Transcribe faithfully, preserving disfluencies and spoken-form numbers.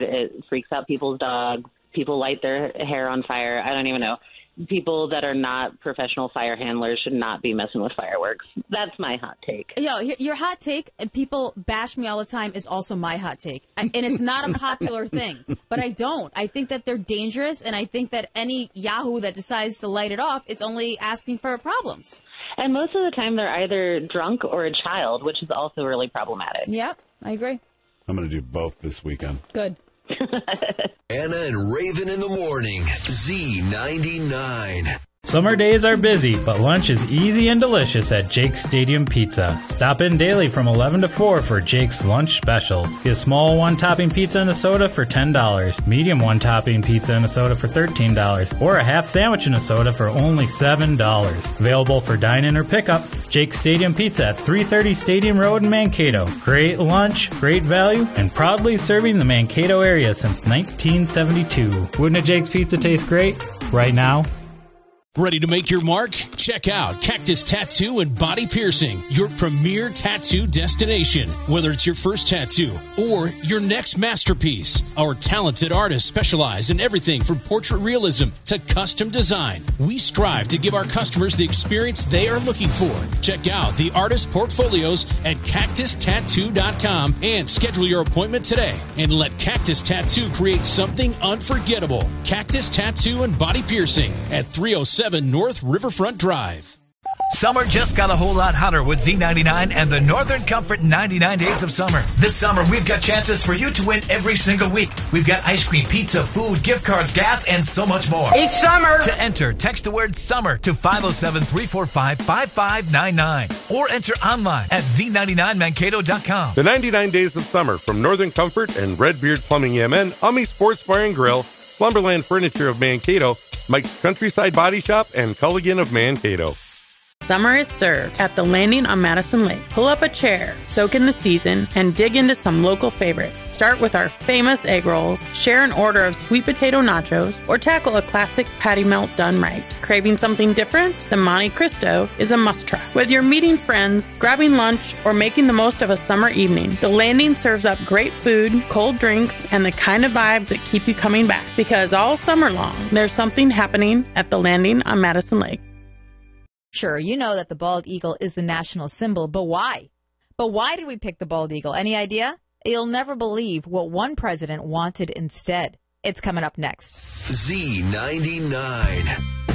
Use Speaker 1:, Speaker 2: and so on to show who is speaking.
Speaker 1: It freaks out people's dogs. People light their hair on fire. I don't even know. People that are not professional fire handlers should not be messing with fireworks. That's my hot take.
Speaker 2: Yo, your hot take, and people bash me all the time, is also my hot take. And it's not a popular thing, but I don't. I think that they're dangerous, and I think that any yahoo that decides to light it off is only asking for problems.
Speaker 1: And most of the time, they're either drunk or a child, which is also really problematic.
Speaker 2: Yep, I agree.
Speaker 3: I'm going to do both this weekend.
Speaker 2: Good.
Speaker 4: Anna and Raven in the morning. Z ninety-nine.
Speaker 5: Summer days are busy, but lunch is easy and delicious at Jake's Stadium Pizza. Stop in daily from eleven to four for Jake's lunch specials. Get a small one-topping pizza and a soda for ten dollars, medium one-topping pizza and a soda for thirteen dollars, or a half sandwich and a soda for only seven dollars. Available for dine-in or pickup, Jake's Stadium Pizza at three thirty Stadium Road in Mankato. Great lunch, great value, and proudly serving the Mankato area since nineteen seventy-two. Wouldn't a Jake's Pizza taste great? Right now?
Speaker 6: Ready to make your mark? Check out Cactus Tattoo and Body Piercing, your premier tattoo destination. Whether it's your first tattoo or your next masterpiece, our talented artists specialize in everything from portrait realism to custom design. We strive to give our customers the experience they are looking for. Check out the artist portfolios at cactus tattoo dot com and schedule your appointment today. And let Cactus Tattoo create something unforgettable. Cactus Tattoo and Body Piercing at three oh seven North Riverfront Drive.
Speaker 7: Summer just got a whole lot hotter with Z ninety-nine and the Northern Comfort ninety-nine Days of Summer. This summer, we've got chances for you to win every single week. We've got ice cream, pizza, food, gift cards, gas, and so much more.
Speaker 8: Each summer!
Speaker 7: To enter, text the word SUMMER to five oh seven, three four five, five five nine nine or enter online at z ninety-nine mankato dot com.
Speaker 3: The ninety-nine Days of Summer from Northern Comfort and Redbeard Plumbing E M N, Ummy Sports Bar and Grill, Slumberland Furniture of Mankato, Mike's Countryside Body Shop, and Culligan of Mankato.
Speaker 9: Summer is served at the Landing on Madison Lake. Pull up a chair, soak in the season, and dig into some local favorites. Start with our famous egg rolls, share an order of sweet potato nachos, or tackle a classic patty melt done right. Craving something different? The Monte Cristo is a must-try. Whether you're meeting friends, grabbing lunch, or making the most of a summer evening, the Landing serves up great food, cold drinks, and the kind of vibes that keep you coming back. Because all summer long, there's something happening at the Landing on Madison Lake.
Speaker 2: Sure, you know that the bald eagle is the national symbol, but why? But why did we pick the bald eagle? Any idea? You'll never believe what one president wanted instead. It's coming up next.
Speaker 4: Z ninety-nine.